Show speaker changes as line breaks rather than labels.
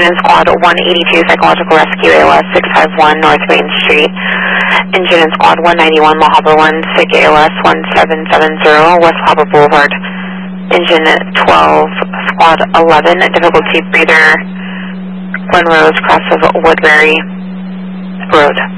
in Squad 182, Psychological Rescue, ALS 651 North Main Street. Engine in Squad 191, La Habra 1, SIG ALS 1770, West La Habra Boulevard. Engine 12, Squad 11, difficulty breather, Glen Rose, cross of Woodbury Road.